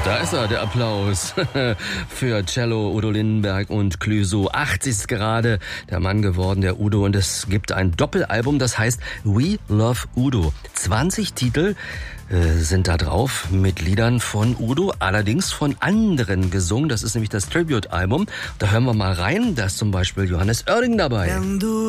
Da ist er, der Applaus für Cello, Udo Lindenberg und Clouseau. 80 ist gerade der Mann geworden, der Udo. Und es gibt ein Doppelalbum, das heißt We Love Udo. 20 Titel sind da drauf mit Liedern von Udo, allerdings von anderen gesungen. Das ist nämlich das Tribute-Album. Da hören wir mal rein. Da ist zum Beispiel Johannes Oerding dabei.